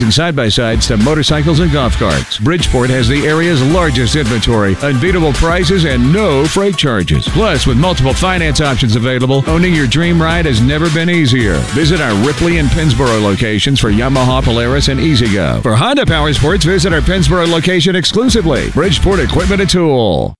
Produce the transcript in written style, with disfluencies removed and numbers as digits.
and side-by-sides to motorcycles and golf carts. Bridgeport has the area's largest inventory, unbeatable prices, and no freight charges. Plus, with multiple finance options available, owning your dream ride has never been easier. Visit our Ripley and Pennsboro locations for Yamaha, Polaris, and E-Z-GO. For Honda Power Sports, visit our Pennsboro location exclusively. Bridgeport Equipment and Tool.